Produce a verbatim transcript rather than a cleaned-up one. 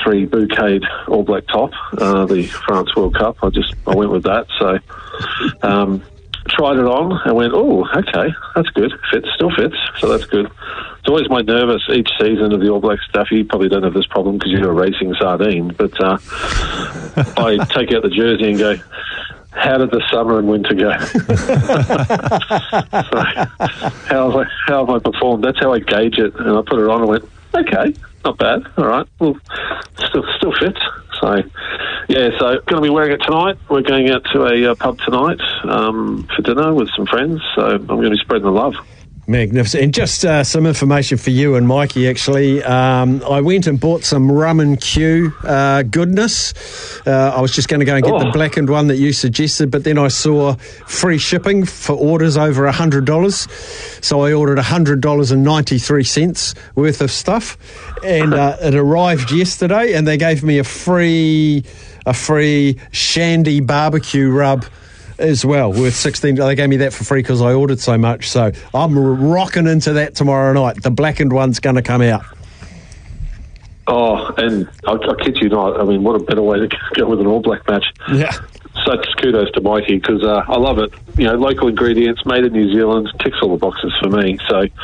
ninety-three bouquet All Black top, uh, the France World Cup. I just I went with that. So um, tried it on and went, oh, okay, that's good. Fits, still fits, so that's good. It's always my nervous each season of the All Black stuff. You probably don't have this problem because you're a racing sardine, but uh, I take out the jersey and go, how did the summer and winter go? So, how, have I, how have I performed? That's how I gauge it. And I put it on and went, okay, not bad. All right, well, still still fits. So, yeah, so going to be wearing it tonight. We're going out to a uh, pub tonight um, for dinner with some friends. So I'm going to be spreading the love. Magnificent. And just uh, some information for you and Mikey, actually. Um, I went and bought some rum and Q uh, goodness. Uh, I was just going to go and get oh. the blackened one that you suggested, but then I saw free shipping for orders over one hundred dollars. So I ordered one hundred dollars and ninety-three cents worth of stuff. And uh, it arrived yesterday, and they gave me a free, a free Shandy barbecue rub as well, worth sixteen dollars. They gave me that for free because I ordered so much. So I'm rocking into that tomorrow night. The blackened one's going to come out. Oh, and I, I kid you not. I mean, what a better way to go with an All Black match. Yeah. Such kudos to Mikey because uh, I love it. You know, local ingredients, made in New Zealand, ticks all the boxes for me. So